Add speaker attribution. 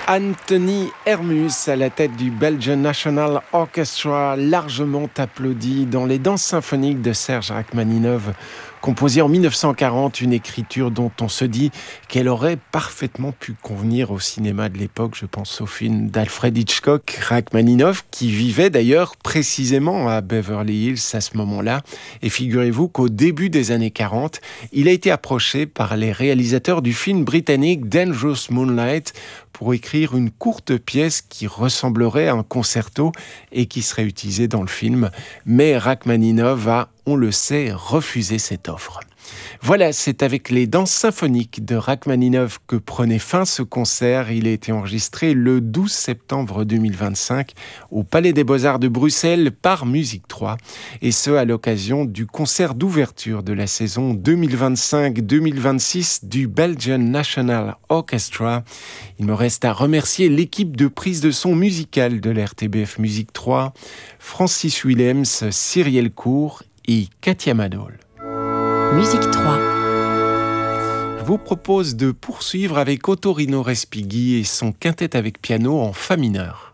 Speaker 1: Anthony Hermus à la tête du Belgian National Orchestra, largement applaudi dans les danses symphoniques de Serge Rachmaninov, composée en 1940, une écriture dont on se dit qu'elle aurait parfaitement pu convenir au cinéma de l'époque. Je pense au film d'Alfred Hitchcock, Rachmaninov, qui vivait d'ailleurs précisément à Beverly Hills à ce moment-là. Et figurez-vous qu'au début des années 40, il a été approché par les réalisateurs du film britannique Dangerous Moonlight pour écrire une courte pièce qui ressemblerait à un concerto et qui serait utilisée dans le film. Mais Rachmaninov a, on le sait, refusé cette offre. Voilà, c'est avec les danses symphoniques de Rachmaninov que prenait fin ce concert. Il a été enregistré le 12 septembre 2025 au Palais des Beaux-Arts de Bruxelles par Musique 3, et ce à l'occasion du concert d'ouverture de la saison 2025-2026 du Belgian National Orchestra. Il me reste à remercier l'équipe de prise de son musicale de l'RTBF Musique 3, Francis Willems, Cyrielle Cour et Katia Madol.
Speaker 2: Musique 3.
Speaker 1: Je vous propose de poursuivre avec Ottorino Respighi et son quintet avec piano en fa mineur.